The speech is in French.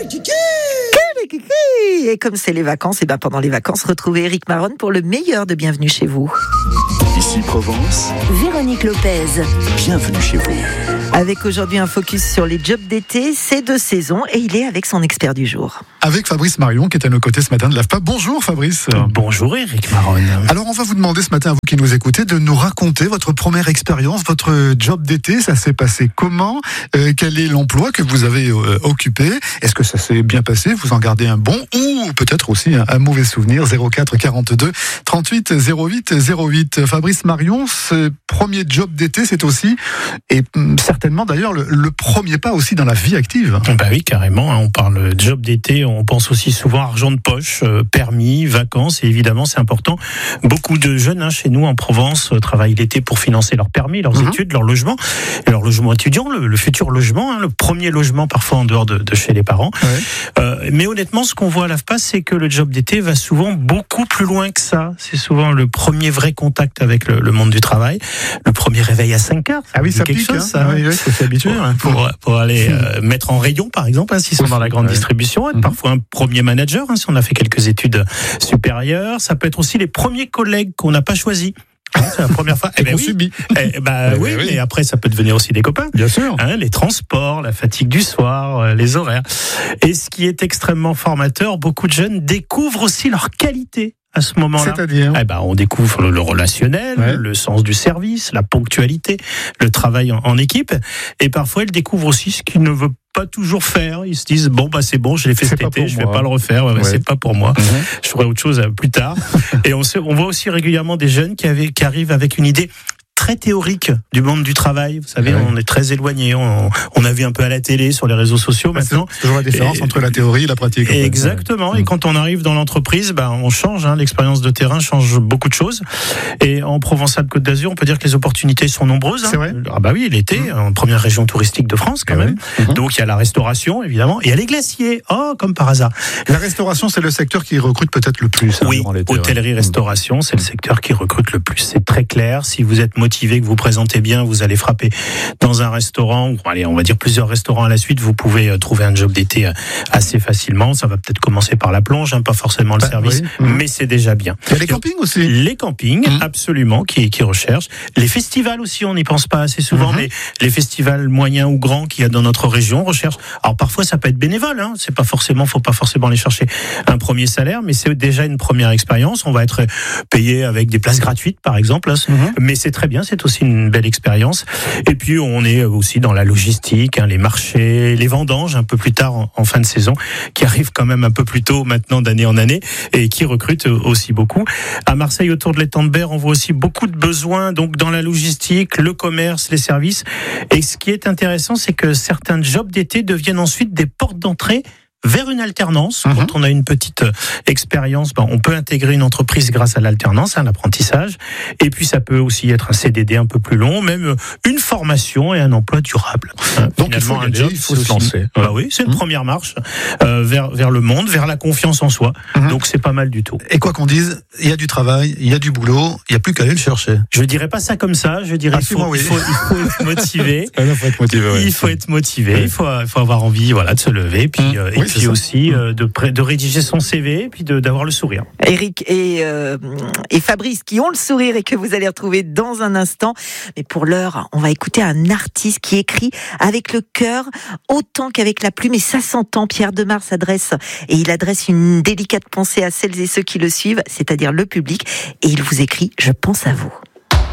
Et comme c'est les vacances, et pendant les vacances, retrouvez Éric Maronne pour le meilleur de Bienvenue chez vous. Ici Provence, Véronique Lopez. bienvenue chez vous. Avec aujourd'hui un focus sur les jobs d'été, c'est de saison et il est avec son expert du jour. Avec Fabrice Marion qui est à nos côtés ce matin de l'AFPA. Bonjour Fabrice. Bonjour Éric Maronne. Alors on va vous demander ce matin, à vous qui nous écoutez, de nous raconter votre première expérience, votre job d'été. Ça s'est passé comment ? Quel est l'emploi que vous avez occupé ? Est-ce que ça s'est bien passé ? Vous en gardez un bon ou peut-être aussi un mauvais souvenir ? 04 42 38 08 08. Fabrice Marion, ce premier job d'été, c'est aussi, et certainement d'ailleurs, le premier pas aussi dans la vie active. Bah oui, carrément. On parle job d'été, on pense aussi souvent argent de poche, permis, vacances, et évidemment c'est important. Beaucoup de jeunes chez nous en Provence travaillent l'été pour financer leur permis, leurs études, leur logement, et leur logement étudiant, le futur logement, le premier logement parfois en dehors de chez les parents. Ouais. Mais honnêtement, ce qu'on voit à l'AFPA, c'est que le job d'été va souvent beaucoup plus loin que ça. C'est souvent le premier vrai contact avec le monde du travail, le premier réveil à 5h. Ah oui, ça pique, chose, ça. Oui, faut s'habituer. Pour aller mettre en rayon, par exemple, s'ils sont dans la grande distribution, être parfois un premier manager, si on a fait quelques études supérieures. Ça peut être aussi les premiers collègues qu'on n'a pas choisis. C'est la première fois. Qu'on subit. Oui, mais après, ça peut devenir aussi des copains. Bien sûr. Les transports, la fatigue du soir, les horaires. Et ce qui est extrêmement formateur, beaucoup de jeunes découvrent aussi leurs qualités à ce moment-là. C'est-à-dire on découvre le relationnel, le sens du service, la ponctualité, le travail en équipe. Et parfois, ils découvrent aussi ce qu'ils ne veulent pas toujours faire. Ils se disent c'est bon, je l'ai fait cet été, je vais pas le refaire. C'est pas pour moi. Je ferai autre chose plus tard. Et on voit aussi régulièrement des jeunes qui arrivent avec une idée très théorique du monde du travail. Vous savez, on est très éloigné. On a vu un peu à la télé, sur les réseaux sociaux maintenant. C'est toujours la différence entre la théorie et la pratique. Exactement. Et quand on arrive dans l'entreprise, on change. L'expérience de terrain change beaucoup de choses. Et en Provence-Alpes-Côte d'Azur, on peut dire que les opportunités sont nombreuses. C'est vrai. Ah bah oui, l'été, en première région touristique de France quand même. Donc il y a la restauration, évidemment. Et il y a les glaciers. Comme par hasard. La restauration, c'est le secteur qui recrute peut-être le plus. Oui, hôtellerie-restauration, c'est le secteur qui recrute le plus. C'est très clair. Si vous êtes motivé, que vous présentez bien, vous allez frapper dans un restaurant, ou on va dire plusieurs restaurants à la suite, vous pouvez trouver un job d'été assez facilement. Ça va peut-être commencer par la plonge, pas forcément le service, mais c'est déjà bien. Il y a les campings aussi. Les campings, absolument, qui recherchent. Les festivals aussi, on n'y pense pas assez souvent, mais les festivals moyens ou grands qu'il y a dans notre région recherchent. Alors parfois ça peut être bénévole, faut pas forcément aller chercher un premier salaire, mais c'est déjà une première expérience. On va être payé avec des places gratuites, par exemple, mais c'est très bien, c'est aussi une belle expérience. Et puis on est aussi dans la logistique, les marchés, les vendanges un peu plus tard en fin de saison, qui arrivent quand même un peu plus tôt maintenant d'année en année et qui recrutent aussi beaucoup. À Marseille, autour de l'étang de Berre, on voit aussi beaucoup de besoins donc dans la logistique, le commerce, les services. Et ce qui est intéressant, c'est que certains jobs d'été deviennent ensuite des portes d'entrée vers une alternance. Quand on a une petite expérience, on peut intégrer une entreprise grâce à l'alternance, l'apprentissage. Et puis ça peut aussi être un CDD un peu plus long, même une formation et un emploi durable. Donc il faut se lancer. Oui, c'est une première marche vers le monde, vers la confiance en soi. Donc c'est pas mal du tout. Et quoi qu'on dise, il y a du travail, il y a du boulot, il n'y a plus qu'à aller le chercher. Je dirais pas ça comme ça. Je dirais il faut être motivé. Il faut être motivé. Il faut avoir envie, de se lever, puis aussi de rédiger son CV, et puis d'avoir le sourire. Éric et Fabrice qui ont le sourire et que vous allez retrouver dans un instant. Mais pour l'heure, on va écouter un artiste qui écrit avec le cœur autant qu'avec la plume, et ça s'entend. Pierre Demar il adresse une délicate pensée à celles et ceux qui le suivent, c'est-à-dire le public, et il vous écrit « Je pense à vous ».